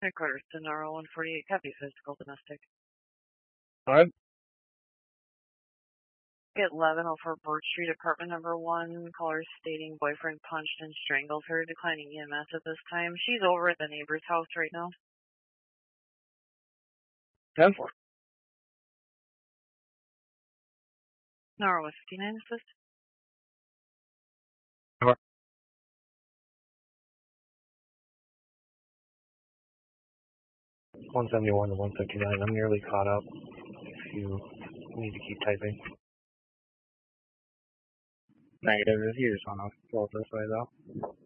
Headquarters to Nara 148, copy physical domestic. Alright. Get 1104 Birch Street, apartment number 1. Caller stating boyfriend punched and strangled her, declining EMS at this time. She's over at the neighbor's house right now. 10-4. Nara 159, assist. 171 to 159. I'm nearly caught up. If you need to keep typing. Negative. If you just want to roll this way, though.